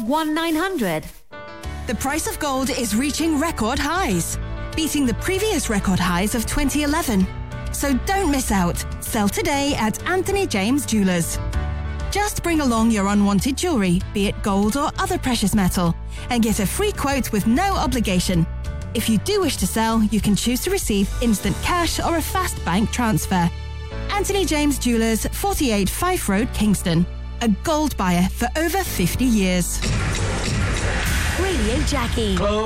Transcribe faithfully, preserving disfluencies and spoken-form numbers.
of one nine hundred. The price of gold is reaching record highs, beating the previous record highs of twenty eleven. So don't miss out. Sell today at Anthony James Jewelers. Just bring along your unwanted jewellery, be it gold or other precious metal, and get a free quote with no obligation. If you do wish to sell, you can choose to receive instant cash or a fast bank transfer. Anthony James Jewelers, forty-eight Fife Road, Kingston. A gold buyer for over fifty years. Radio Jackie.